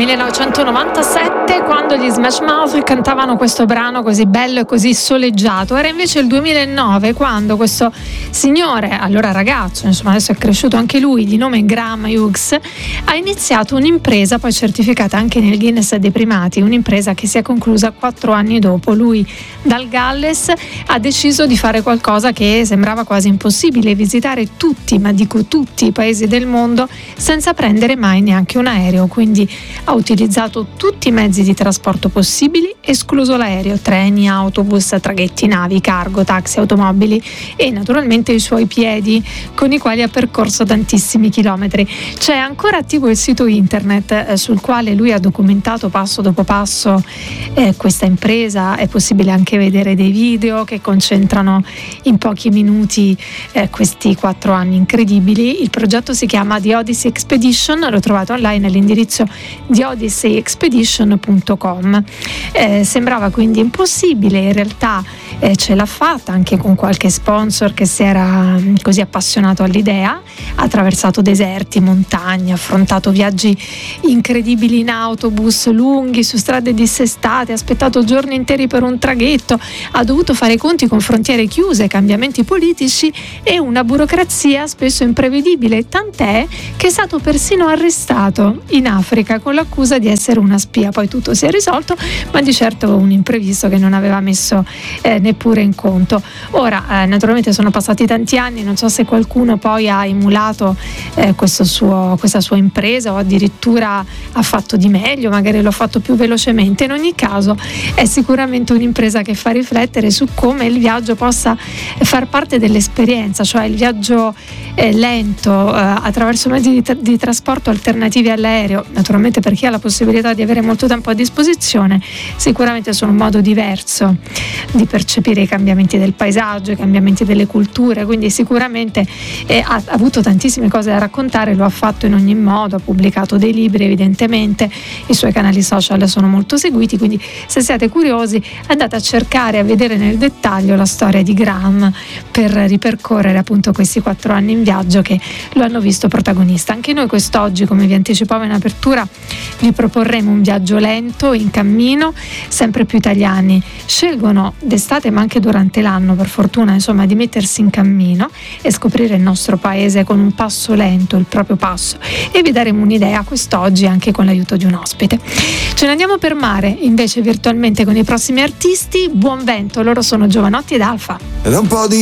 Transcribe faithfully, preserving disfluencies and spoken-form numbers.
millenovecentonovantasette, quando gli Smash Mouth cantavano questo brano così bello e così soleggiato. Era invece il duemilanove, quando questo signore, allora ragazzo, insomma adesso è cresciuto anche lui, di nome Graham Hughes, ha iniziato un'impresa poi certificata anche nel Guinness dei primati, un'impresa che si è conclusa quattro anni dopo. Lui dal Galles ha deciso di fare qualcosa che sembrava quasi impossibile: visitare tutti, ma dico tutti i paesi del mondo senza prendere mai neanche un aereo. Quindi ha utilizzato tutti i mezzi di trasporto possibili, escluso l'aereo: treni, autobus, traghetti, navi, cargo, taxi, automobili e naturalmente i suoi piedi, con i quali ha percorso tantissimi chilometri. C'è ancora attivo il sito internet eh, sul quale lui ha documentato passo dopo passo eh, questa impresa. È possibile anche vedere dei video che concentrano in pochi minuti eh, questi quattro anni incredibili. Il progetto si chiama The Odyssey Expedition, lo trovate online all'indirizzo the odyssey expedition punto com. Eh, sembrava quindi impossibile, in realtà eh, ce l'ha fatta anche con qualche sponsor che si era così appassionato all'idea. Ha attraversato deserti, montagne, ha affrontato viaggi incredibili in autobus lunghi su strade dissestate, ha aspettato giorni interi per un traghetto, ha dovuto fare i conti con frontiere chiuse, cambiamenti politici e una burocrazia spesso imprevedibile, tant'è che è stato persino arrestato in Africa con l'accusa di essere una spia. Poi tutto si è risolto, ma di certo un imprevisto che non aveva messo eh, neppure in conto. Ora eh, naturalmente sono passati tanti anni, non so se qualcuno poi ha emulato eh, questo suo, questa sua impresa o addirittura ha fatto di meglio, magari lo ha fatto più velocemente. In ogni caso è sicuramente un'impresa che fa riflettere su come il viaggio possa far parte dell'esperienza, cioè il viaggio eh, lento eh, attraverso mezzi di, tra- di trasporto alternativi all'aereo. Naturalmente per chi ha la possibilità di avere molto tempo a disposizione, sicuramente sono un modo diverso di percepire i cambiamenti del paesaggio, i cambiamenti delle culture, quindi sicuramente eh, ha avuto tantissime cose da raccontare, lo ha fatto in ogni modo, ha pubblicato dei libri, evidentemente i suoi canali social sono molto seguiti, quindi se siete curiosi andate a cercare, a vedere nel dettaglio la storia di Graham per ripercorrere appunto questi quattro anni in viaggio che lo hanno visto protagonista. Anche noi quest'oggi, come vi anticipavo in apertura, vi proporremo un viaggio lento, in cammino. Sempre più italiani scelgono d'estate, ma anche durante l'anno, per fortuna, insomma, di mettersi in cammino e scoprire il nostro paese con un passo lento, il proprio passo, e vi daremo un'idea quest'oggi anche con l'aiuto di un ospite. Ce ne andiamo per mare invece virtualmente con i prossimi artisti. Buon vento, loro sono Giovanotti ed Alfa. Ed un po' di